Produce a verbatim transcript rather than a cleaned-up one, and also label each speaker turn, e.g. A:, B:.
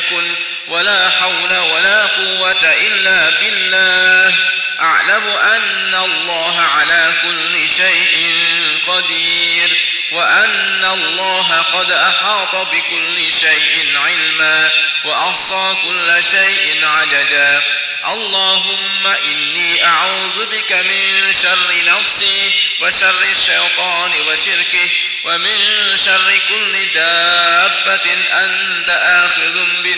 A: يكن ولا حول ولا قوة إلا بالله. أعلم أن الله على كل شيء قدير وأن الله قد أحاط بكل شيء علما وأحصى كل شيء عددا. اللهم إني أعوذ بك من شر نفسي وشر الشيطان وشركه ومن شر كل دابة أنت آخذ بناصيتها